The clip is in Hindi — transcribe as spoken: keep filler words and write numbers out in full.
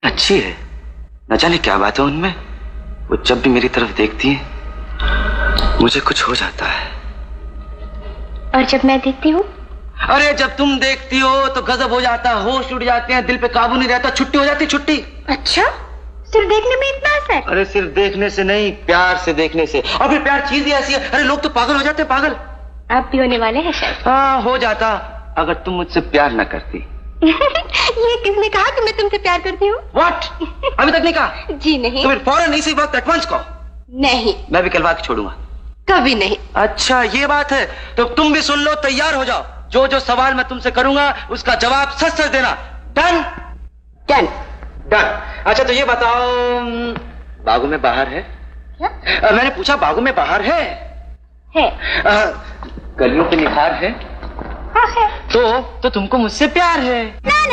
अच्छी है, न जाने क्या बात है उनमें। वो जब भी मेरी तरफ देखती है मुझे कुछ हो जाता है। और जब मैं देखती हूँ? अरे जब तुम देखती हो तो गजब हो जाता, होश उड़ जाते हैं, दिल पे काबू नहीं रहता, छुट्टी हो जाती, छुट्टी। अच्छा, सिर्फ देखने में इतना असर? अरे सिर्फ देखने से नहीं, प्यार से देखने से। अभी प्यार चीज ही ऐसी है, अरे लोग तो पागल हो जाते हैं, पागल। आप भी होने वाले हैं शायद। हाँ हो जाता, अगर तुम मुझसे प्यार न करती। ये किसने कहा कि मैं तुमसे प्यार करती हूँ? What? अभी तक नहीं कहा? जी नहीं। तो फिर फौरन इसी वक्त एडवांस कहो। नहीं। मैं भी कहलवा के छोड़ूंगा। कभी नहीं। अच्छा ये बात है, तो तुम भी सुन लो, तैयार हो जाओ। जो जो सवाल मैं तुमसे करूंगा उसका जवाब सच सच देना। डन? डन। डन। अच्छा तो ये बताओ, बागों में बाहर है? क्या? आ, मैंने पूछा बागों में बाहर है? है। आ, गलियों पे निखार है? हाँ है। तो तो तुमको मुझसे प्यार है? ना